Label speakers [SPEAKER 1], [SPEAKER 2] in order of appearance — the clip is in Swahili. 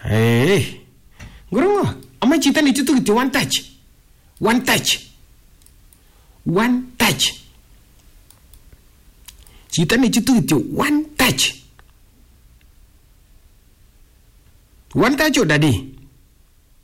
[SPEAKER 1] Ngurungo, ama cita ni cutu gitu one touch. One touch. Cita ni cutu gitu one touch. One touch oh dadi.